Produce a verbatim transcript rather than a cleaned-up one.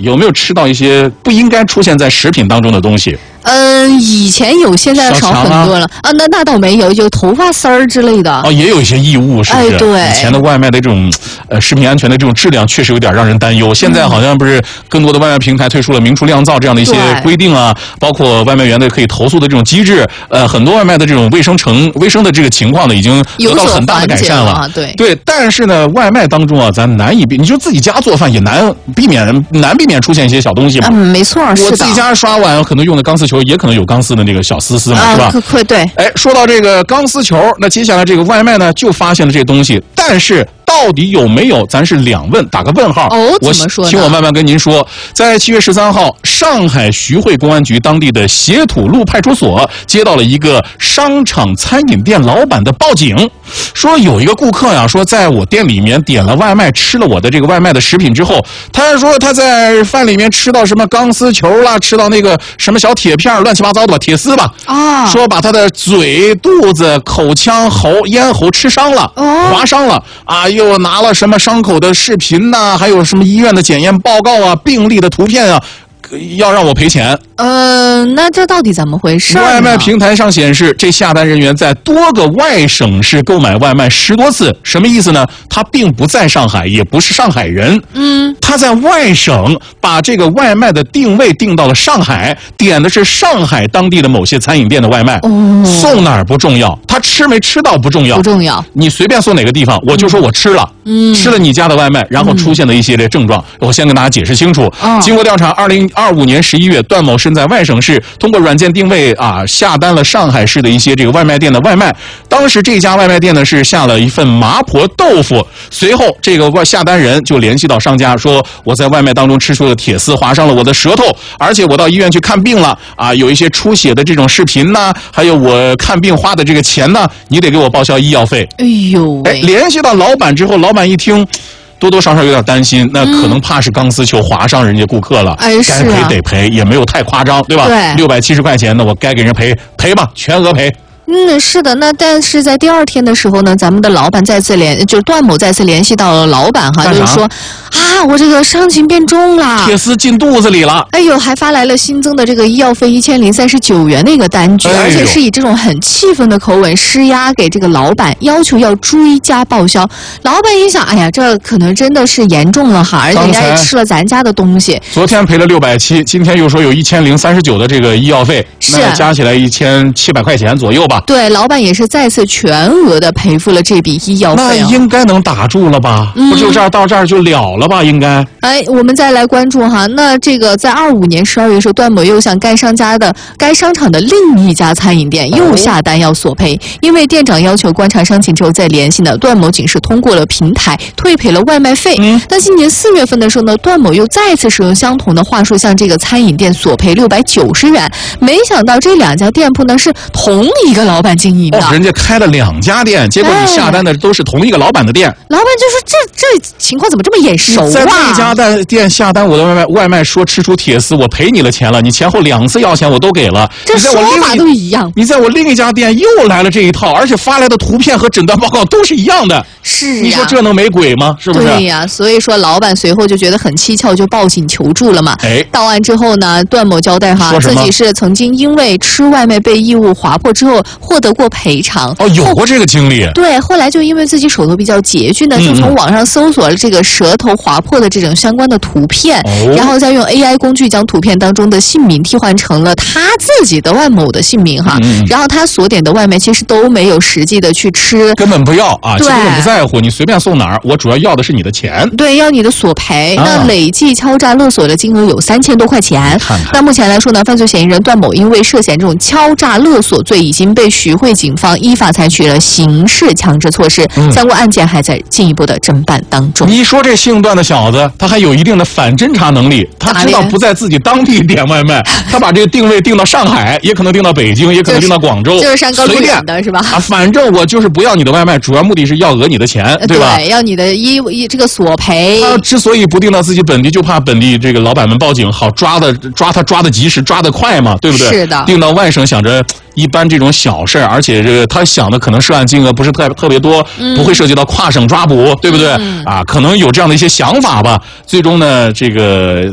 有没有吃到一些不应该出现在食品当中的东西？ 嗯，以前有，现在少很多了啊。那那倒没有，有头发丝儿之类的。 哦，也有一些异物，是不是？ 哎，对。 以前的外卖的这种呃食品安全的这种质量，确实有点让人担忧。现在好像不是更多的外卖平台推出了明厨亮灶这样的一些规定啊，包括外卖员的可以投诉的这种机制。呃，很多外卖的这种卫生成卫生的这个情况呢，已经得到很大的改善了。 了对对，但是呢，外卖当中啊，咱难以避，你就自己家做饭也难避免难避免出现一些小东西嘛。 嗯，没错，是的。 我自己家刷碗可能用的钢丝球，也可能有钢丝的那个小丝丝嘛，是吧？ 会对。 哎，说到这个钢丝球，那接下来这个外卖呢就发现了这东西，但是到底有没有，咱是两问，打个问号。 哦，怎么说呢？ 请我慢慢跟您说。在七月十三号，上海徐汇公安局当地的斜土路派出所接到了一个商场餐饮店老板的报警，说有一个顾客呀，说在我店里面点了外卖，吃了我的这个外卖的食品之后，他说他在饭里面吃到什么钢丝球啦，吃到那个什么小铁片，乱七八糟的吧，铁丝吧， 啊， 说把他的嘴、肚子、口腔、喉、咽喉吃伤了， 哦、 划伤了啊，又拿了什么伤口的视频呐、啊，还有什么医院的检验报告啊、病历的图片啊。要让我赔钱， 呃，那这到底怎么回事？ 外卖平台上显示，这下单人员在多个外省市购买外卖十多次，什么意思呢？他并不在上海，也不是上海人， 嗯， 他在外省把这个外卖的定位定到了上海，点的是上海当地的某些餐饮店的外卖， 哦， 送哪儿不重要，他吃没吃到不重要， 不重要， 你随便送哪个地方，我就说我吃了， 嗯， 吃了你家的外卖，然后出现的一系列症状，嗯、我先跟大家解释清楚。 哦、 经过调查，二零二五年十一月，段某身在外省市，通过软件定位啊，下单了上海市的一些这个外卖店的外卖。当时这家外卖店呢是下了一份麻婆豆腐，随后这个外下单人就联系到商家说，我在外卖当中吃出了铁丝，划伤了我的舌头，而且我到医院去看病了啊，有一些出血的这种视频呢，还有我看病花的这个钱呢，你得给我报销医药费。 哎呦， 哎，联系到老板之后，老板一听。多多少少有点担心，那可能怕是钢丝球划伤人家顾客了， 哎，是啊， 该赔得赔，也没有太夸张，对吧？ 对， 六百七十块钱，那我该给人赔赔吧，全额赔。 嗯，是的，那但是在第二天的时候呢，咱们的老板再次联，就是段某再次联系到了老板哈，就是说啊，我这个伤情变重了， 铁丝进肚子里了， 哎呦，还发来了新增的这个医药费一千零三十九元的一个单据， 哎、 而且是以这种很气愤的口吻施压给这个老板，要求要追加报销。老板一想，哎呀，这可能真的是严重了哈，而且人家也吃了咱家的东西。 昨天赔了六百七，今天又说有一千零三十九的这个医药费， 是那加起来一千七百块钱左右吧。 对，老板也是再次全额的赔付了这笔医药费、哦。 那应该能打住了吧？嗯、不就这儿到这儿就了了吧？应该。 哎，我们再来关注哈，那这个在二五年十二月时候，段某又向该商家的该商场的另一家餐饮店又下单要索赔，因为店长要求观察伤情之后再联系呢，段某仅是通过了平台退赔了外卖费。嗯，但今年四月份的时候呢，段某又再次使用相同的话术向这个餐饮店索赔六百九十元，没想到这两家店铺呢是同一个老板经营的。 哦，人家开了两家店，结果你下单的都是同一个老板的店。哎、 老板就说这这情况怎么这么眼熟啊？ 在这家的店下单我的外卖，外卖说吃出铁丝，我赔你了钱了，你前后两次要钱我都给了， 这说法都一样。 你在我另一家店又来了这一套，而且发来的图片和诊断报告都是一样的。 是、啊， 你说这能没鬼吗？是不是？ 对呀、啊，所以说老板随后就觉得很蹊跷，就报警求助了嘛。 哎， 到案之后呢，段某交代哈，自己是曾经因为吃外卖被异物划破之后获得过赔偿。 哦，有过这个经历。 对，后来就因为自己手头比较拮据呢，嗯、就从网上搜索了这个舌头划破的这种相关的图片，哦、然后再用 A I 工具将图片当中的姓名替换成了他自己的万某的姓名哈。嗯、然后他所点的外卖其实都没有实际的去吃， 根本不要啊，根本不在乎，你随便送哪儿，我主要要的是你的钱。 对，要你的索赔。啊、那累计敲诈勒索的金额有三千多块钱。 看看那目前来说呢，犯罪嫌疑人段某因为涉嫌这种敲诈勒索罪，已经被徐汇警方依法采取了刑事强制措施，嗯、相关案件还在进一步的侦办当中。 你说这姓段的小子，他还有一定的反侦查能力，他知道不在自己当地点外卖，他把这个定位定到上海，也可能定到北京，也可能定到广州， 就是山高路远的是吧？ 啊，反正我就是不要你的外卖，主要目的是要讹你的钱，对吧？ 对，要你的一一这个索赔。 他之所以不定到自己本地，就怕本地这个老板们报警，好抓的抓他抓的及时，抓得快嘛，对不对？ 是的。 定到外省，想着一般这种小事儿，而且这个他想的可能涉案金额不是特特别多，嗯、不会涉及到跨省抓捕，对不对？嗯、啊，可能有这样的一些想法吧。最终呢，这个。